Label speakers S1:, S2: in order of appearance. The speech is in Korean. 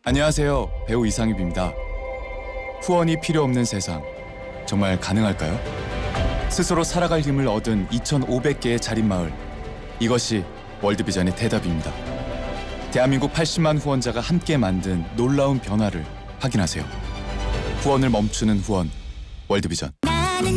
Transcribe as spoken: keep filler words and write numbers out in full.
S1: 안녕하세요. 배우 이상엽입니다. 후원이 필요 없는 세상, 정말 가능할까요? 스스로 살아갈 힘을 얻은 이천오백 개의 자립마을, 이것이 월드비전의 대답입니다. 대한민국 팔십만 후원자가 함께 만든 놀라운 변화를 확인하세요. 후원을 멈추는 후원, 월드비전.